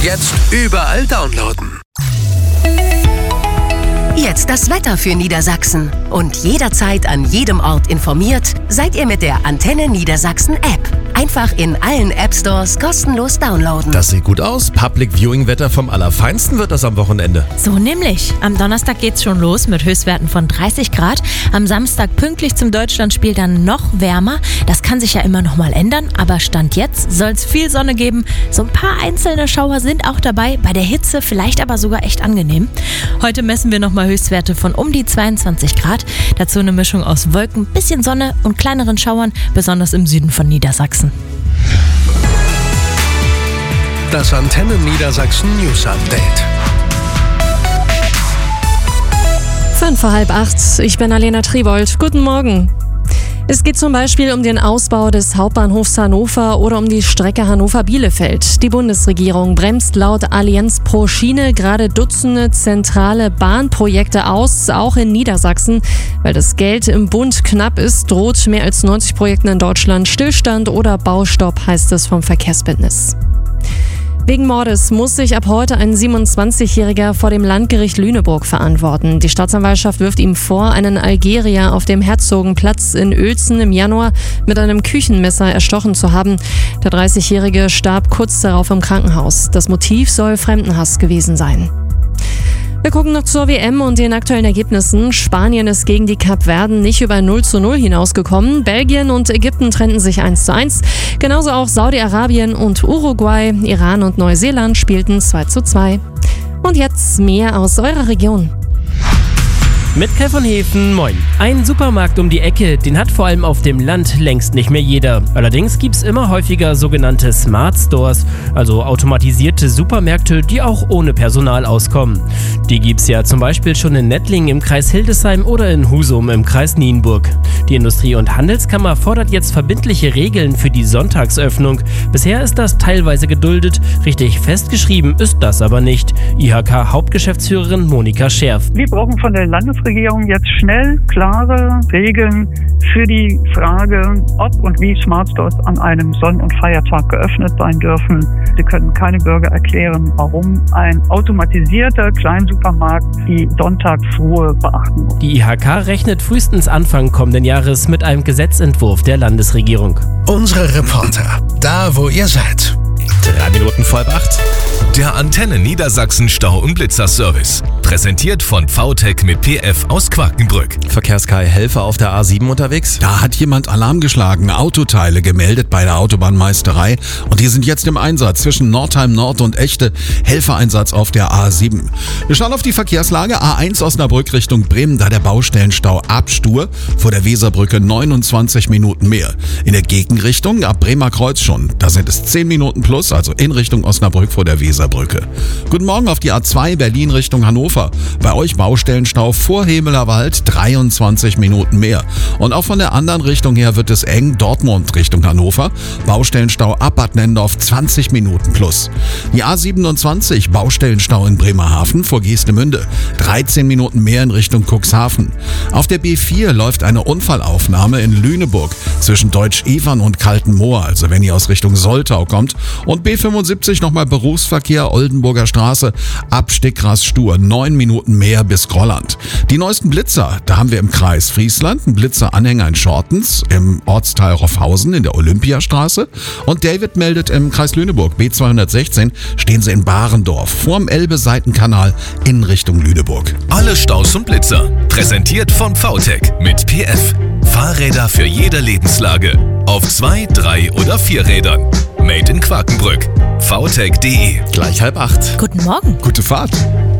Jetzt überall downloaden. Jetzt das Wetter für Niedersachsen. Und jederzeit an jedem Ort informiert seid ihr mit der Antenne Niedersachsen App. Einfach in allen App-Stores kostenlos downloaden. Das sieht gut aus. Public Viewing Wetter vom Allerfeinsten wird das am Wochenende. So nämlich. Am Donnerstag geht's schon los mit Höchstwerten von 30 Grad. Am Samstag pünktlich zum Deutschlandspiel dann noch wärmer. Das kann sich ja immer noch mal ändern, aber Stand jetzt soll's viel Sonne geben. So ein paar einzelne Schauer sind auch dabei. Bei der Hitze vielleicht aber sogar echt angenehm. Heute messen wir nochmal Höchstwerte von um die 22 Grad. Dazu eine Mischung aus Wolken, bisschen Sonne und kleineren Schauern, besonders im Süden von Niedersachsen. Das Antenne Niedersachsen News Update. 7:55. Ich bin Alena Tribold. Guten Morgen. Es geht zum Beispiel um den Ausbau des Hauptbahnhofs Hannover oder um die Strecke Hannover-Bielefeld. Die Bundesregierung bremst laut Allianz pro Schiene gerade Dutzende zentrale Bahnprojekte aus, auch in Niedersachsen. Weil das Geld im Bund knapp ist, droht mehr als 90 Projekten in Deutschland Stillstand oder Baustopp, heißt es vom Verkehrsbündnis. Wegen Mordes muss sich ab heute ein 27-Jähriger vor dem Landgericht Lüneburg verantworten. Die Staatsanwaltschaft wirft ihm vor, einen Algerier auf dem Herzogenplatz in Uelzen im Januar mit einem Küchenmesser erstochen zu haben. Der 30-Jährige starb kurz darauf im Krankenhaus. Das Motiv soll Fremdenhass gewesen sein. Wir gucken noch zur WM und den aktuellen Ergebnissen. Spanien ist gegen die Kapverden nicht über 0:0 hinausgekommen. Belgien und Ägypten trennten sich 1:1. Genauso auch Saudi-Arabien und Uruguay. Iran und Neuseeland spielten 2:2. Und jetzt mehr aus eurer Region. Mit Kai von Hefen, moin. Ein Supermarkt um die Ecke, den hat vor allem auf dem Land längst nicht mehr jeder. Allerdings gibt's immer häufiger sogenannte Smart Stores, also automatisierte Supermärkte, die auch ohne Personal auskommen. Die gibt's ja zum Beispiel schon in Nettlingen im Kreis Hildesheim oder in Husum im Kreis Nienburg. Die Industrie- und Handelskammer fordert jetzt verbindliche Regeln für die Sonntagsöffnung. Bisher ist das teilweise geduldet, richtig festgeschrieben ist das aber nicht. IHK-Hauptgeschäftsführerin Monika Scherf. Wir brauchen von der Landesregierung jetzt schnell klare Regeln für die Frage, ob und wie Smart Stores an einem Sonn- und Feiertag geöffnet sein dürfen. Sie können keine Bürger erklären, warum ein automatisierter Kleinsupermarkt die Sonntagsruhe beachten muss. Die IHK rechnet frühestens Anfang kommenden Jahres mit einem Gesetzentwurf der Landesregierung. Unsere Reporter, da wo ihr seid. 7:55. Der Antenne Niedersachsen Stau- und Blitzerservice. Präsentiert von VTech mit PF aus Quakenbrück. Verkehrskai, Helfer auf der A7 unterwegs? Da hat jemand Alarm geschlagen, Autoteile gemeldet bei der Autobahnmeisterei und die sind jetzt im Einsatz zwischen Nordheim Nord und Echte. Helfereinsatz auf der A7. Wir schauen auf die Verkehrslage. A1 Osnabrück Richtung Bremen, da der Baustellenstau Abstur vor der Weserbrücke 29 Minuten mehr. In der Gegenrichtung ab Bremer Kreuz schon, da sind es 10 Minuten plus, also in Richtung Osnabrück vor der Weserbrücke. Guten Morgen auf die A2 Berlin Richtung Hannover. Bei euch Baustellenstau vor Hemelerwald 23 Minuten mehr. Und auch von der anderen Richtung her wird es eng. Dortmund Richtung Hannover. Baustellenstau ab Bad Nendorf 20 Minuten plus. Die A27 Baustellenstau in Bremerhaven vor Geestemünde. 13 Minuten mehr in Richtung Cuxhaven. Auf der B4 läuft eine Unfallaufnahme in Lüneburg zwischen Deutsch-Evern und Kaltenmoor, also wenn ihr aus Richtung Soltau kommt. Und B75 nochmal Berufsverkehr Oldenburger Straße ab Stickras-Stur 9 Minuten mehr bis Grolland. Die neuesten Blitzer, da haben wir im Kreis Friesland einen Blitzeranhänger in Schortens, im Ortsteil Roffhausen in der Olympiastraße und David meldet im Kreis Lüneburg B216 stehen sie in Barendorf vorm Elbe-Seitenkanal in Richtung Lüneburg. Alle Staus und Blitzer. Präsentiert von VTech mit PF. Fahrräder für jede Lebenslage. Auf 2, 3 oder 4 Rädern. Made in Quakenbrück. VTech.de. Gleich 7:30. Guten Morgen. Gute Fahrt.